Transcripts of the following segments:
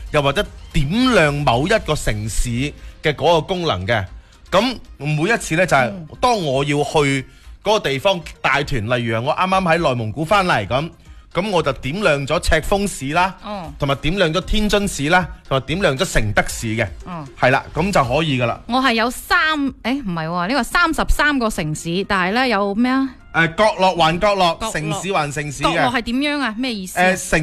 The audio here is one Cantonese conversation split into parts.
又或者點亮某一個城市嘅嗰個功能嘅。咁每一次呢，就係當我要去嗰個地方帶團，例如我啱啱喺內蒙古翻嚟咁我就點亮咗赤峰市啦，同埋點亮咗天津市啦，同埋點亮咗承德市嘅，係啦，咁就可以噶啦。 我係有唔係喎，呢個33個城市，但係咧有咩啊？ 角落還角落，城市還城市嘅。 角落係點樣啊？咩意思？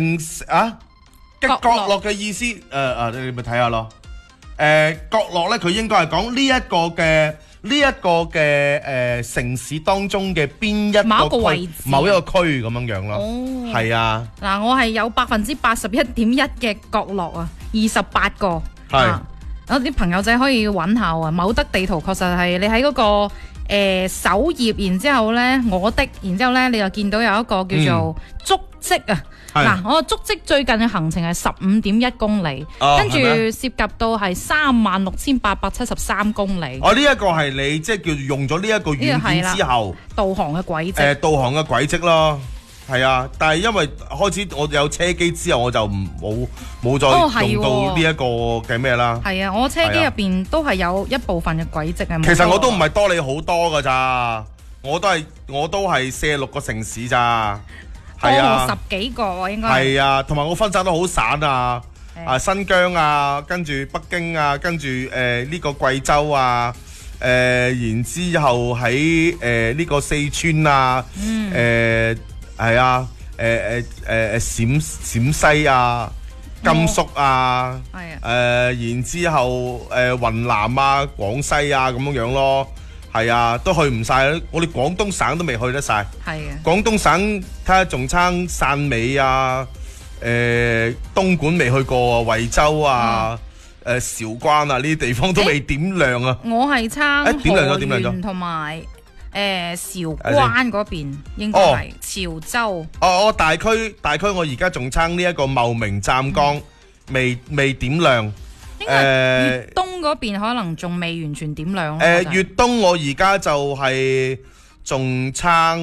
角落嘅意思，你咪睇下咯。角落咧，佢應該係講呢一個嘅城市當中嘅邊一個某一個位置， 某一個區咁樣樣咯。係啊。 嗱，我係有81.1%嘅角落啊，28個。係。有啲朋友仔可以揾下啊，某德地圖確實係你喺嗰個首頁，然之後咧然之後咧你就見到有一個叫做足跡啊。嗱，我足跡最近嘅行程係15.1公里，跟住涉及到係36,873公里。 呢一個係你即係叫用咗呢一個軟件之後導航嘅軌跡。 導航嘅軌跡咯，係啊。但係因為開始我有車機之後，我就冇再用到呢一個嘅咩啦。係啊， 我車機入邊都係有一部分嘅軌跡啊。 其實我都唔係多你好多噶咋，我都係46個城市咋。係啊 ，10幾個應該係啊，同埋我分散得好散啊，新疆啊，跟住北京啊，跟住呢個貴州啊，然之後喺呢個四川啊，係啊，陝西啊，甘肅啊，然之後雲南啊，廣西啊咁樣咯。係啊，都去唔晒，我哋廣東省都未去得晒。係啊，廣東省睇下仲差汕尾啊，東莞未去過啊，惠州啊，韶關啊呢啲地方都未點亮啊。 我係差點亮咗同埋韶關嗰邊應該係潮州。 我大區我而家仲差呢一個茂名湛江未點亮。 粵東嗰邊可能仲未完全點亮。 粵東我而家就係仲撐，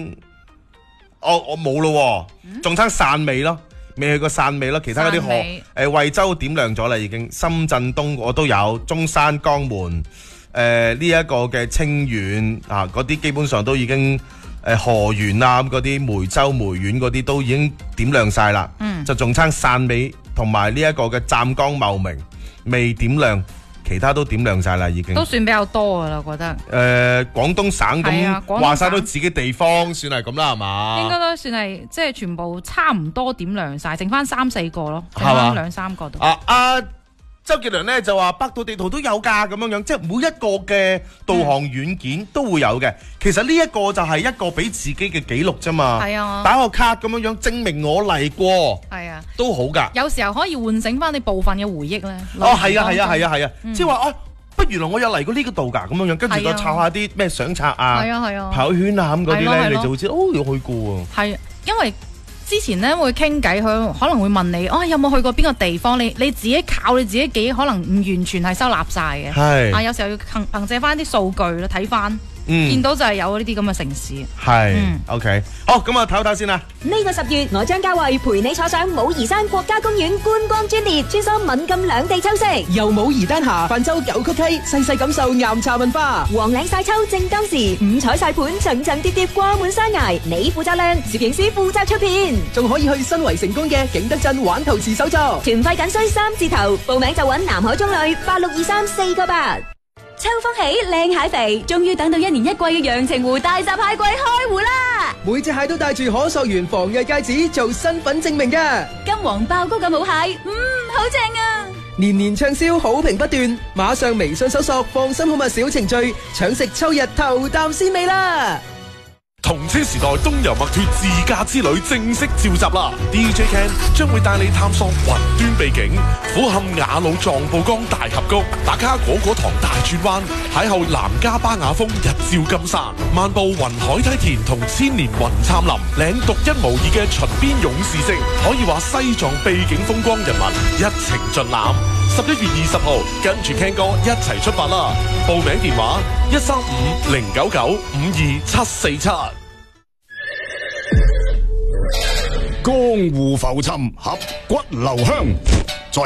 我冇咯，仲撐汕尾咯，未去過汕尾咯。其他嗰啲河惠州點亮咗啦，已經。深圳東我都有，中山、江門，呢一個嘅清遠啊，嗰啲基本上都已經河源啊嗰啲梅州、梅縣嗰啲都已經點亮晒啦。就仲撐汕尾同埋呢一個嘅湛江、茂名。未點亮，其他都點亮晒啦，已經都算比較多噶啦，我覺得。 廣東省咁話晒都自己地方，算係咁啦，係嘛？ 應該都算係，即係全部差唔多點亮晒，剩翻3-4個咯，剩翻2-3個度。 周杰倫咧就話百度地圖都有㗎咁樣樣，即係每一個嘅導航軟件都會有嘅。其實呢一個就係一個俾自己嘅記錄啫嘛。係啊，打個卡咁樣樣證明我嚟過。係啊，都好㗎。有時候可以喚醒翻你部分嘅回憶咧。係啊，即係話不原來我有嚟過呢個度㗎咁樣樣，跟住再抄下啲咩相冊啊、朋友圈啊咁嗰啲咧，你就會知有去過喎。係，因為之前咧會傾偈，佢可能會問你，有冇去過邊個地方？你自己靠你自己記憶，可能唔完全係收納晒嘅。係有時候要憑借翻啲數據啦，睇翻。見到就係有呢啲咁嘅城市。係，OK，好，咁啊唞唞先啦。 呢個10月，我將嘉慧陪你坐上武夷山國家公園觀光專列，穿梭閩贛兩地秋色， 由武夷丹霞泛舟九曲溪，細細感受岩茶文化。 黃嶺晒秋正當時，五彩晒盤層層疊疊掛滿山崖，你負責亮，攝影師負責出片， 仲可以去新圍成功嘅景德鎮玩陶瓷手作。 團費僅需3字頭，報名就揾南海中旅8623-498。秋風起，靚蟹肥，終於等到1年1季嘅陽澄湖大閘蟹季開湖啦！ 每隻蟹都帶住可溯源防偽戒指做身份證明㗎。 金黃爆谷嘅好蟹，好正啊！ 年年暢銷，好評不斷，馬上微信搜索放心好物小程序，搶食秋日頭啖鮮味啦！ 同車時代東遊墨脫自駕之旅正式召集啦 ！DJ Ken 將會帶你探索雲端秘境，俯瞰雅魯藏布江大峽谷，打卡果果堂大轉彎，邂逅南迦巴雅峰日照金山，漫步雲海梯田同千年雲杉林，領獨一無二嘅秦邊勇士式，可以話西藏秘境風光人文一程盡覽。11月20號，跟住 Ken 哥一齊出發啦！報名電話135-099-52747。 江湖浮沉，俠骨留香。